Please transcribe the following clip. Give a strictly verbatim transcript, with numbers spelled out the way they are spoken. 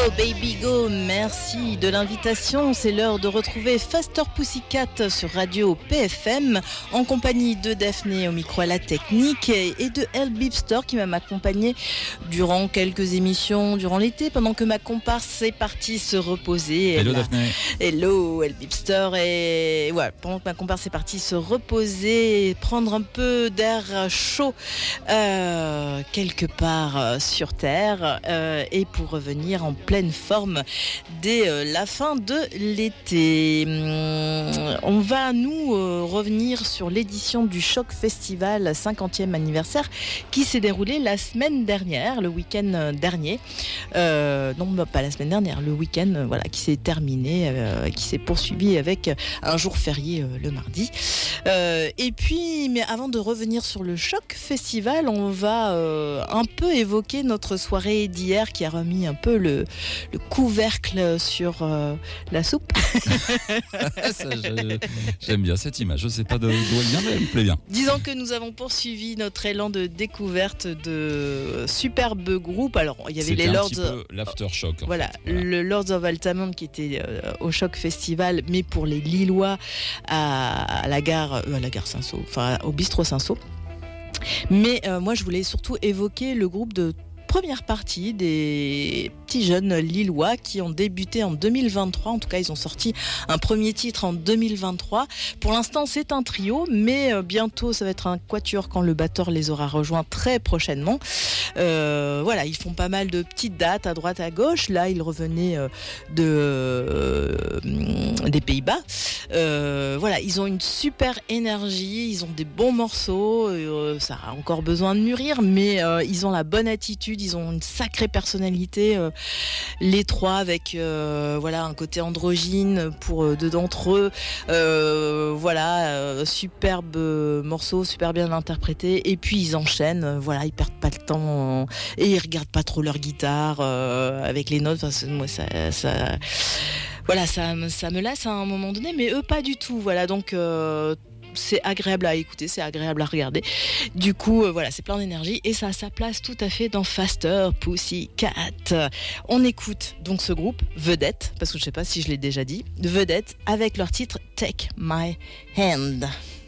Baby Go, merci de l'invitation. C'est l'heure de retrouver Faster Pussycat sur Radio P F M en compagnie de Daphné au micro à la technique et de Elle Bipster qui va m'accompagner durant quelques émissions durant l'été pendant que ma comparse est partie se reposer. Hello Elle a... Daphné. Hello Elle Bipster et ouais, pendant que ma comparse est partie se reposer, prendre un peu d'air chaud euh, quelque part sur Terre euh, et pour revenir en pleine forme dès euh, la fin de l'été. Hum, on va nous euh, revenir sur l'édition du Choc Festival cinquantième anniversaire qui s'est déroulé la semaine dernière, le week-end dernier. Euh, non, pas la semaine dernière, le week-end euh, voilà, qui s'est terminé, euh, qui s'est poursuivi avec un jour férié euh, le mardi. Euh, et puis, mais avant de revenir sur le Choc Festival, on va euh, un peu évoquer notre soirée d'hier qui a remis un peu le le couvercle sur euh, la soupe. Ça, je, j'aime bien cette image. Je sais pas d'où elle vient, mais elle me plaît bien. Disons que nous avons poursuivi notre élan de découverte de superbes groupes. Alors, il y avait C'était les un Lords. Petit peu l'aftershock. Voilà, fait. voilà, le Lords of Altamont qui était euh, au Choc Festival, mais pour les Lillois à, à la gare, euh, à la gare Saint-Saul, enfin au bistrot Saint-Saul. Mais euh, moi, je voulais surtout évoquer le groupe de première partie des petits jeunes lillois qui ont débuté en deux mille vingt-trois. En tout cas, ils ont sorti un premier titre en deux mille vingt-trois. Pour l'instant, c'est un trio, mais bientôt, ça va être un quatuor quand le batteur les aura rejoints très prochainement. Euh, voilà, ils font pas mal de petites dates à droite, à gauche. Là, ils revenaient euh, de, euh, des Pays-Bas. Euh, voilà, ils ont une super énergie, ils ont des bons morceaux. Euh, ça a encore besoin de mûrir, mais euh, ils ont la bonne attitude. Ils ont une sacrée personnalité, euh, les trois, avec euh, voilà un côté androgyne pour euh, deux d'entre eux. Euh, voilà, euh, superbe morceau, super bien interprété. Et puis ils enchaînent. Euh, voilà, ils perdent pas le temps et ils regardent pas trop leur guitare euh, avec les notes. Enfin, moi, ça, ça, voilà, ça, ça me lasse à un moment donné, mais eux pas du tout. Voilà, donc. Euh, c'est agréable à écouter, c'est agréable à regarder. Du coup, euh, voilà, c'est plein d'énergie et ça a sa place tout à fait dans Faster Pussycat. On écoute donc ce groupe, Vedette, parce que je sais pas si je l'ai déjà dit, Vedette, avec leur titre Take My Hand.